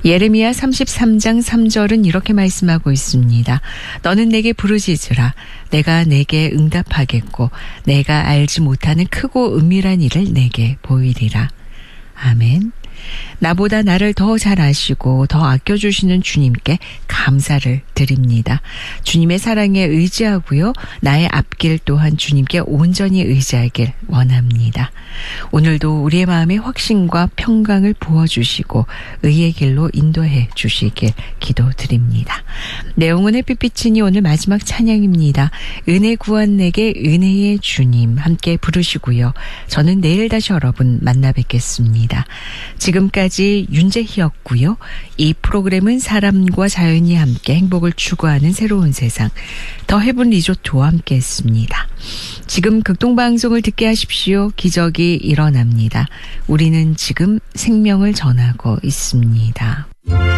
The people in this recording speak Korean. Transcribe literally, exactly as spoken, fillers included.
예레미야 삼십삼 장 삼 절은 이렇게 말씀하고 있습니다. 너는 내게 부르짖으라. 내가 내게 응답하겠고 내가 알지 못하는 크고 은밀한 일을 내게 보이리라. 아멘. 나보다 나를 더 잘 아시고 더 아껴주시는 주님께 감사를 드립니다. 주님의 사랑에 의지하고요. 나의 앞길 또한 주님께 온전히 의지하길 원합니다. 오늘도 우리의 마음에 확신과 평강을 부어주시고 의의 길로 인도해 주시길 기도드립니다. 내용은 햇빛비치니 오늘 마지막 찬양입니다. 은혜 구한 내게 은혜의 주님 함께 부르시고요. 저는 내일 다시 여러분 만나 뵙겠습니다. 지금까지 윤재희였고요. 이 프로그램은 사람과 자연이 함께 행복을 추구하는 새로운 세상 더 헤븐 리조트와 함께했습니다. 지금 극동방송을 듣게 하십시오. 기적이 일어납니다. 우리는 지금 생명을 전하고 있습니다.